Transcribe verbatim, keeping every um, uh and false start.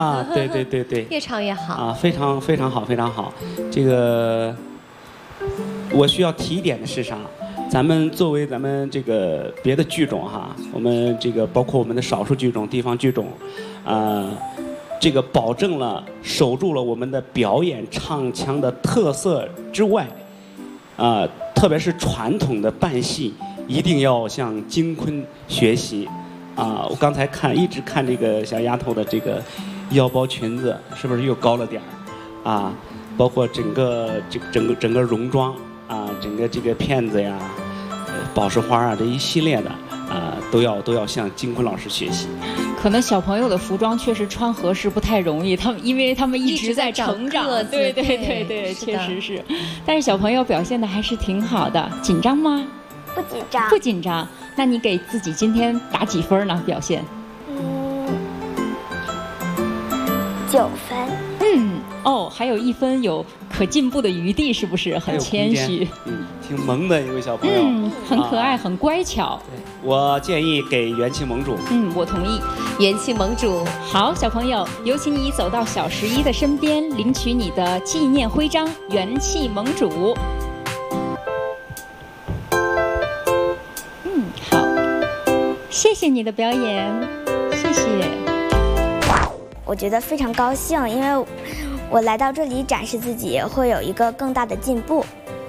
啊，对对对对， 越唱越好啊，非常非常好，非常好。这个我需要提一点的是啥？咱们作为咱们这个别的剧种哈，我们这个包括我们的少数剧种、地方剧种，啊、这个保证了守住了我们的表演唱腔的特色之外，啊、特别是传统的扮戏，一定要向京昆学习。啊，我刚才看一直看这个小丫头的这个腰包裙子，是不是又高了点儿？啊，包括整个这个整个整个戎装啊，整个这个片子呀、呃宝石花啊这一系列的啊，都要都要向金坤老师学习。 可能小朋友的服装确实穿合适不太容易，他们因为他们一直在成长，对对对对，确实是。但是小朋友表现的还是挺好的，紧张吗？ 不紧张， 不紧张。那你给自己今天打几分呢？表现？ 嗯，九分。 嗯，哦，还有一分有可进步的余地，是不是？很谦虚。 嗯，挺萌的一位小朋友。 嗯，很可爱，啊、很乖巧。 我建议给元气盟主。 嗯，我同意。 元气盟主。 好，小朋友，有请你走到小十一的身边，领取你的纪念徽章——元气盟主。谢谢你的表演，谢谢。 我觉得非常高兴，因为我来到这里展示自己，会有一个更大的进步。